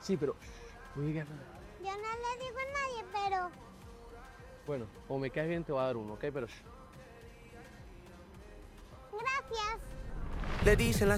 Sí, pero... Oye, Yo no le digo a nadie, pero... bueno, o me caes bien, te voy a dar uno, ¿ok? Pero... Gracias. Le dicen la